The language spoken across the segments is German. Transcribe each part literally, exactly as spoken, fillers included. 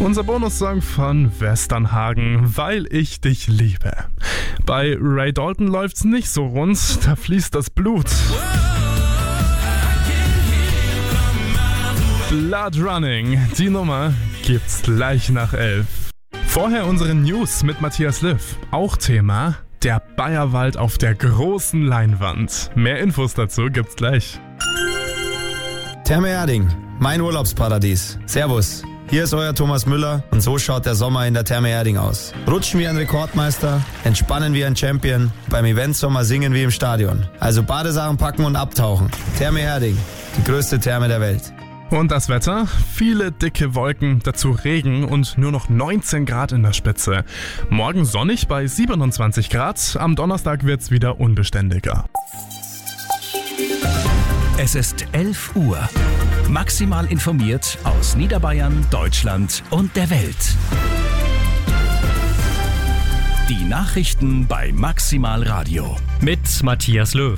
Unser Bonussong von Westernhagen, Weil ich dich liebe. Bei Ray Dalton läuft's nicht so rund, da fließt das Blut. Blood Running, die Nummer gibt's gleich nach elf. Vorher unsere News mit Matthias Löw. Auch Thema der Bayerwald auf der großen Leinwand. Mehr Infos dazu gibt's gleich. Therme Erding, mein Urlaubsparadies. Servus, hier ist euer Thomas Müller und so schaut der Sommer in der Therme Erding aus. Rutschen wie ein Rekordmeister, entspannen wie ein Champion, beim Eventsommer singen wie im Stadion. Also Badesachen packen und abtauchen. Therme Erding, die größte Therme der Welt. Und das Wetter? Viele dicke Wolken, dazu Regen und nur noch neunzehn Grad in der Spitze. Morgen sonnig bei siebenundzwanzig Grad, am Donnerstag wird's wieder unbeständiger. Es ist elf Uhr. Maximal informiert aus Niederbayern, Deutschland und der Welt. Die Nachrichten bei Maximal Radio. Mit Matthias Löw.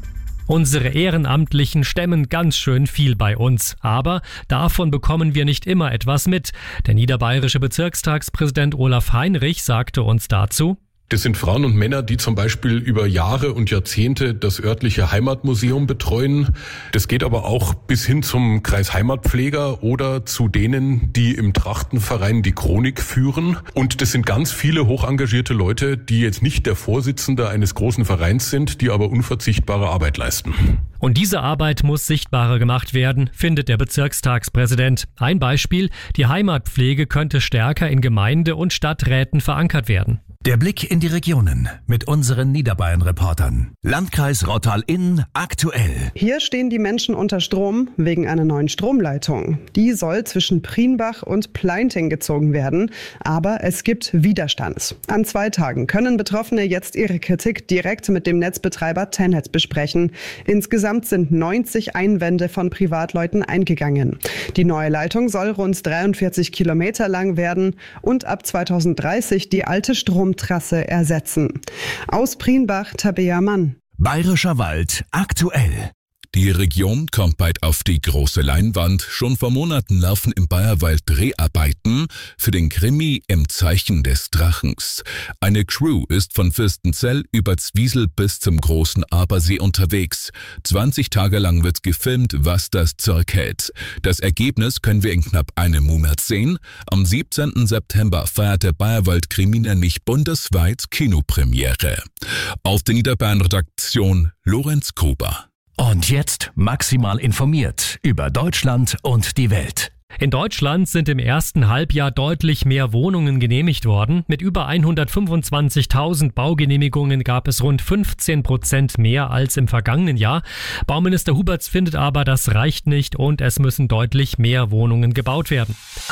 Unsere Ehrenamtlichen stemmen ganz schön viel bei uns, aber davon bekommen wir nicht immer etwas mit. Der niederbayerische Bezirkstagspräsident Olaf Heinrich sagte uns dazu: Das sind Frauen und Männer, die zum Beispiel über Jahre und Jahrzehnte das örtliche Heimatmuseum betreuen. Das geht aber auch bis hin zum Kreisheimatpfleger oder zu denen, die im Trachtenverein die Chronik führen. Und das sind ganz viele hochengagierte Leute, die jetzt nicht der Vorsitzende eines großen Vereins sind, die aber unverzichtbare Arbeit leisten. Und diese Arbeit muss sichtbarer gemacht werden, findet der Bezirkstagspräsident. Ein Beispiel: Die Heimatpflege könnte stärker in Gemeinde- und Stadträten verankert werden. Der Blick in die Regionen mit unseren Niederbayern-Reportern. Landkreis Rottal-Inn aktuell. Hier stehen die Menschen unter Strom wegen einer neuen Stromleitung. Die soll zwischen Prienbach und Pleinting gezogen werden, aber es gibt Widerstand. An zwei Tagen können Betroffene jetzt ihre Kritik direkt mit dem Netzbetreiber Tennet besprechen. Insgesamt sind neunzig Einwände von Privatleuten eingegangen. Die neue Leitung soll rund dreiundvierzig Kilometer lang werden und ab zweitausenddreißig die alte Strom Trasse ersetzen. Aus Prienbach, Tabea Mann. Bayerischer Wald aktuell. Die Region kommt bald auf die große Leinwand. Schon vor Monaten laufen im Bayerwald Dreharbeiten für den Krimi Im Zeichen des Drachens. Eine Crew ist von Fürstenzell über Zwiesel bis zum großen Abersee unterwegs. zwanzig Tage lang wird gefilmt, was das Zeug hält. Das Ergebnis können wir in knapp einem Monat sehen. Am siebzehnten September feiert der Bayerwald Krimi nämlich bundesweit Kinopremiere. Auf der Niederbayern-Redaktion Lorenz Gruber. Und jetzt maximal informiert über Deutschland und die Welt. In Deutschland sind im ersten Halbjahr deutlich mehr Wohnungen genehmigt worden. Mit über hundertfünfundzwanzigtausend Baugenehmigungen gab es rund fünfzehn Prozent mehr als im vergangenen Jahr. Bauminister Huberts findet aber, das reicht nicht und es müssen deutlich mehr Wohnungen gebaut werden.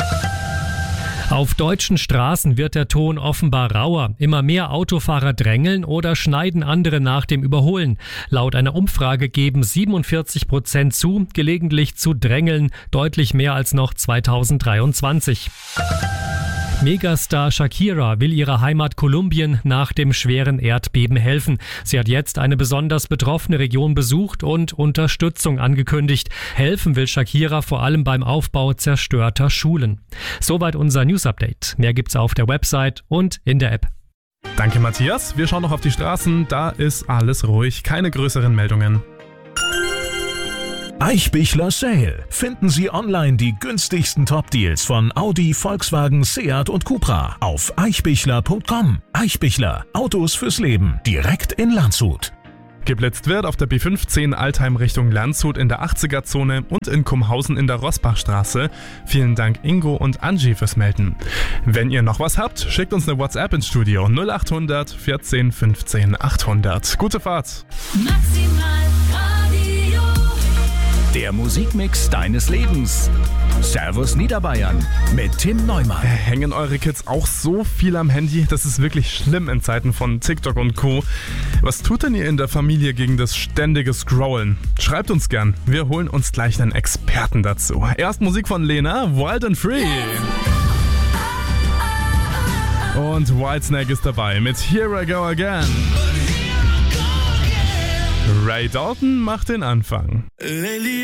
Auf deutschen Straßen wird der Ton offenbar rauer. Immer mehr Autofahrer drängeln oder schneiden andere nach dem Überholen. Laut einer Umfrage geben siebenundvierzig Prozent zu, gelegentlich zu drängeln, deutlich mehr als noch zweitausenddreiundzwanzig. Megastar Shakira will ihrer Heimat Kolumbien nach dem schweren Erdbeben helfen. Sie hat jetzt eine besonders betroffene Region besucht und Unterstützung angekündigt. Helfen will Shakira vor allem beim Aufbau zerstörter Schulen. Soweit unser News-Update. Mehr gibt's auf der Website und in der App. Danke Matthias, wir schauen noch auf die Straßen, da ist alles ruhig, keine größeren Meldungen. Eichbichler Sale. Finden Sie online die günstigsten Top-Deals von Audi, Volkswagen, Seat und Cupra auf eichbichler punkt com. Eichbichler. Autos fürs Leben. Direkt in Landshut. Geblitzt wird auf der B fünfzehn Altheim Richtung Landshut in der achtziger-Zone und in Kumhausen in der Rossbachstraße. Vielen Dank Ingo und Angie fürs Melden. Wenn ihr noch was habt, schickt uns eine WhatsApp ins Studio null achthundert vierzehn fünfzehn achthundert. Gute Fahrt. Maximal Radio. Der Musikmix deines Lebens. Servus Niederbayern mit Tim Neumann. Hängen eure Kids auch so viel am Handy? Das ist wirklich schlimm in Zeiten von TikTok und Co. Was tut denn ihr in der Familie gegen das ständige Scrollen? Schreibt uns gern. Wir holen uns gleich einen Experten dazu. Erst Musik von Lena, Wild and Free. Und Whitesnake ist dabei mit Here I Go Again. Ray Dalton macht den Anfang.